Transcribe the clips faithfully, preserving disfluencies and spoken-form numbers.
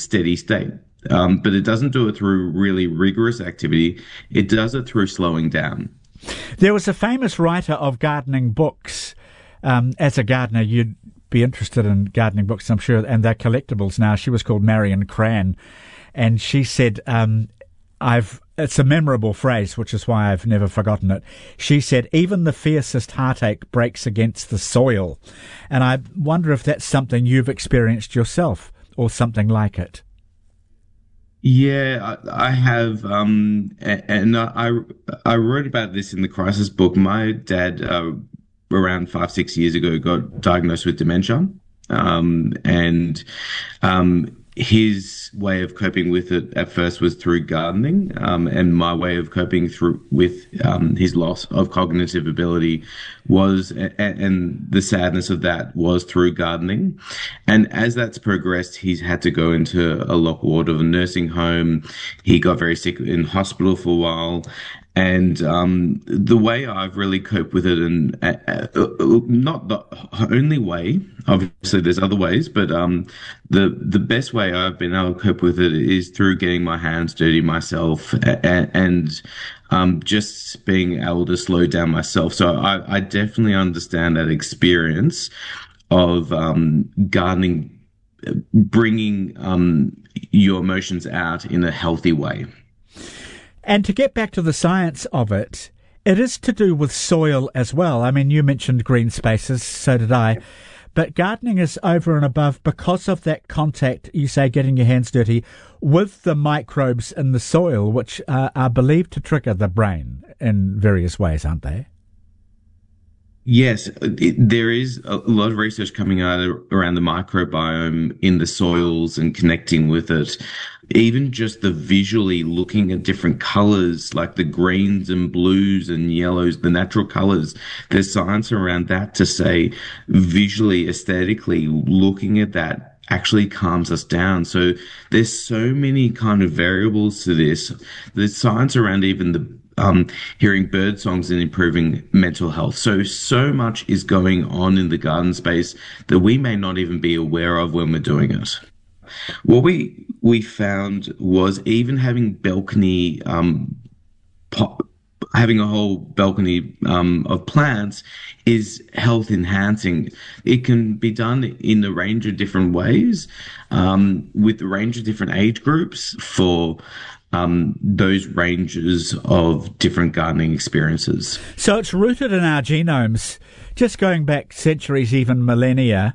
steady state. Um, but it doesn't do it through really rigorous activity. It does it through slowing down. There was a famous writer of gardening books. Um, as a gardener, you'd be interested in gardening books, I'm sure, and they're collectibles now. She was called Marion Cran, and she said, um, I've it's a memorable phrase, which is why I've never forgotten it. She said, even the fiercest heartache breaks against the soil. And I wonder if that's something you've experienced yourself, or something like it. Yeah, I, I have, um, and I I wrote about this in the Crisis book. My dad, uh, around five, six years ago, got diagnosed with dementia, um, and um, his way of coping with it at first was through gardening, um, and my way of coping through with um, his loss of cognitive ability was, and, and the sadness of that was through gardening. And as that's progressed, he's had to go into a locked ward of a nursing home. He got very sick in hospital for a while. And um, the way I've really coped with it, and uh, uh, not the only way, obviously there's other ways, but um, the the best way I've been able to cope with it is through getting my hands dirty myself, and, and um, just being able to slow down myself. So I, I definitely understand that experience of um, gardening, bringing um, your emotions out in a healthy way. And to get back to the science of it, it is to do with soil as well. I mean, you mentioned green spaces, so did I. But gardening is over and above because of that contact, you say, getting your hands dirty, with the microbes in the soil, which uh, are believed to trigger the brain in various ways, aren't they? Yes, it, there is a lot of research coming out around the microbiome in the soils and connecting with it. Even just the visually looking at different colors, like the greens and blues and yellows, the natural colors. There's science around that to say visually, aesthetically, looking at that actually calms us down. So there's so many kind of variables to this. There's science around even the Um, hearing bird songs and improving mental health. So, so much is going on in the garden space that we may not even be aware of when we're doing it. What we we found was even having balcony, um, pop, having a whole balcony um, of plants is health enhancing. It can be done in a range of different ways, um, with a range of different age groups for Um, those ranges of different gardening experiences. So it's rooted in our genomes. Just going back centuries, even millennia,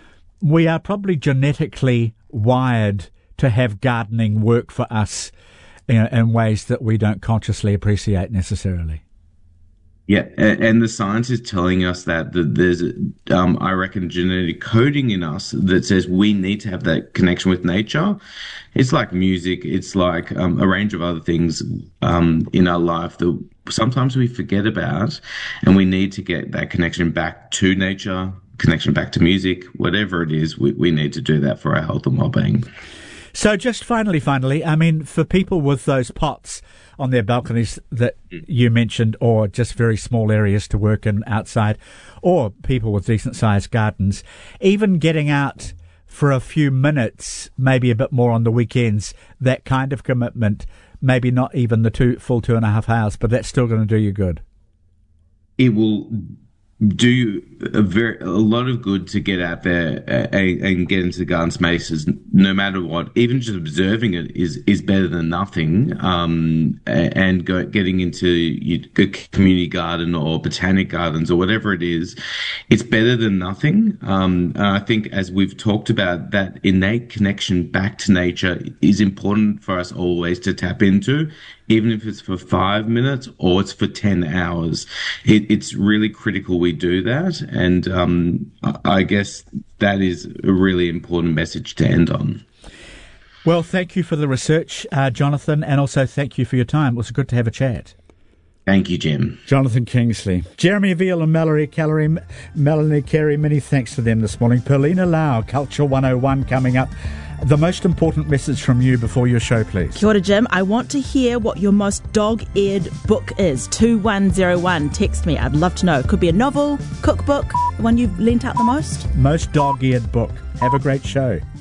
we are probably genetically wired to have gardening work for us, you know, in ways that we don't consciously appreciate necessarily. Yeah, and the science is telling us that, that there's, um, I reckon, genetic coding in us that says we need to have that connection with nature. It's like music. It's like um, a range of other things um, in our life that sometimes we forget about, and we need to get that connection back to nature, connection back to music, whatever it is. We, we need to do that for our health and well-being. So just finally, finally, I mean, for people with those pots on their balconies that you mentioned, or just very small areas to work in outside, or people with decent-sized gardens, even getting out for a few minutes, maybe a bit more on the weekends, that kind of commitment, maybe not even the two full two and a half hours, but that's still going to do you good. It will do you a very a lot of good to get out there and, and get into the garden spaces, no matter what. Even just observing it is is better than nothing. Um, and go, getting into a community garden or botanic gardens or whatever it is, it's better than nothing. Um, and I think, as we've talked about, that innate connection back to nature is important for us always to tap into. Even if it's for five minutes or it's for ten hours, it, it's really critical we do that. And um, I guess that is a really important message to end on. Well, thank you for the research, uh, Jonathan, and also thank you for your time. It was good to have a chat. Thank you, Jim. Jonathan Kingsley. Jeremy Veal and Mallory Calorie, Melanie Carey, many thanks to them this morning. Perlina Lau, Culture one oh one coming up. The most important message from you before your show, please. Kia ora, Jim. I want to hear what your most dog-eared book is. two one oh one. Text me. I'd love to know. Could be a novel, cookbook, the one you've lent out the most. Most dog-eared book. Have a great show.